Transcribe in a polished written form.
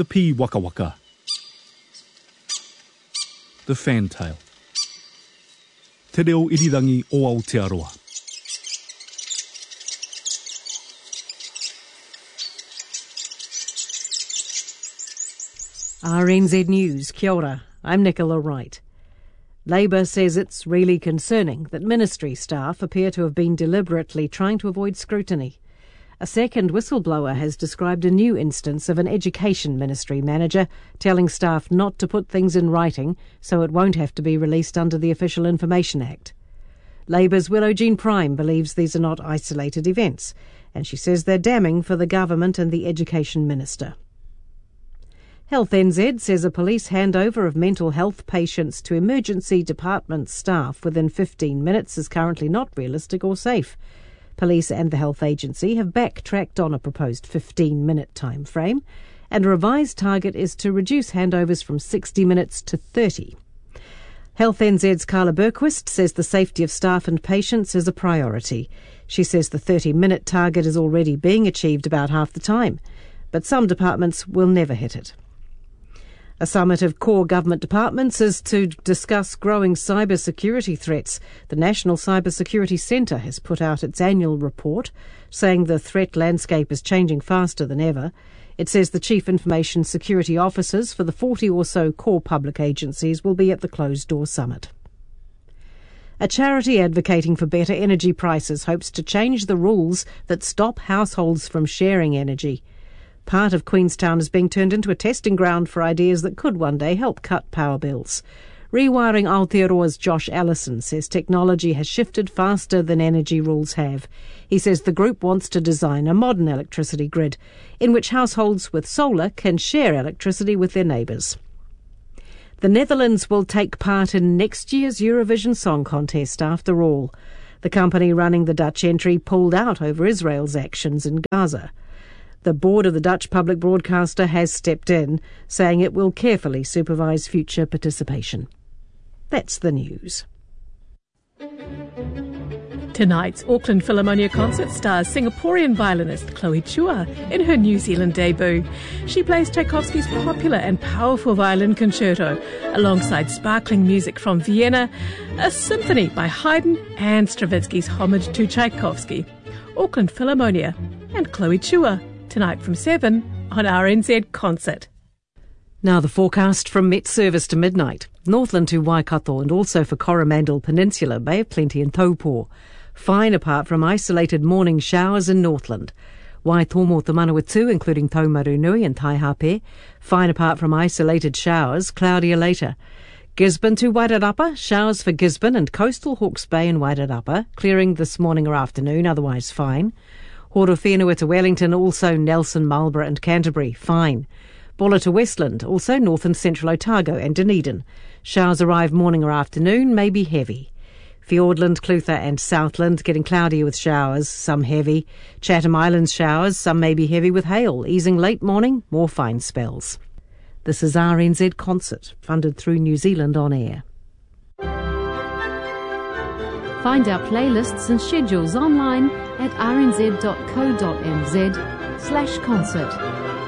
The pea waka waka. The fantail. Te reo irirangi o Aotearoa. RNZ News, kia ora, I'm Nicola Wright. Labour says it's really concerning that ministry staff appear to have been deliberately trying to avoid scrutiny. A second whistleblower has described a new instance of an education ministry manager telling staff not to put things in writing so it won't have to be released under the Official Information Act. Labour's Willow Jean Prime believes these are not isolated events, and she says they're damning for the government and the education minister. Health NZ says a police handover of mental health patients to emergency department staff within 15 minutes is currently not realistic or safe. Police and the health agency have backtracked on a proposed 15-minute time frame, and a revised target is to reduce handovers from 60 minutes to 30. Health NZ's Carla Berquist says the safety of staff and patients is a priority. She says the 30-minute target is already being achieved about half the time, but some departments will never hit it. A summit of core government departments is to discuss growing cybersecurity threats. The National Cybersecurity Centre has put out its annual report, saying the threat landscape is changing faster than ever. It says the chief information security officers for the 40 or so core public agencies will be at the closed-door summit. A charity advocating for better energy prices hopes to change the rules that stop households from sharing energy. Part of Queenstown is being turned into a testing ground for ideas that could one day help cut power bills. Rewiring Aotearoa's Josh Allison says technology has shifted faster than energy rules have. He says the group wants to design a modern electricity grid in which households with solar can share electricity with their neighbours. The Netherlands will take part in next year's Eurovision Song Contest after all. The company running the Dutch entry pulled out over Israel's actions in Gaza. The board of the Dutch public broadcaster has stepped in, saying it will carefully supervise future participation. That's the news. Tonight's Auckland Philharmonia concert stars Singaporean violinist Chloe Chua in her New Zealand debut. She plays Tchaikovsky's popular and powerful violin concerto alongside sparkling music from Vienna, a symphony by Haydn and Stravinsky's homage to Tchaikovsky. Auckland Philharmonia and Chloe Chua tonight from 7 on RNZ Concert. Now the forecast from Met Service to midnight. Northland to Waikato and also for Coromandel Peninsula may have plenty in Taupō. Fine apart from isolated morning showers in Northland. Waitomo to Manawatu, including Taumarunui and Taihape. Fine apart from isolated showers, cloudier later. Gisborne to Wairarapa, showers for Gisborne and coastal Hawke's Bay and Wairarapa, clearing this morning or afternoon, otherwise fine. Horowhenua to Wellington, also Nelson, Marlborough and Canterbury, fine. Bulla to Westland, also North and Central Otago and Dunedin. Showers arrive morning or afternoon, may be heavy. Fiordland, Clutha and Southland getting cloudier with showers, some heavy. Chatham Islands showers, some may be heavy with hail, easing late morning, more fine spells. This is RNZ Concert, funded through New Zealand On Air. Find our playlists and schedules online at rnz.co.nz/concert.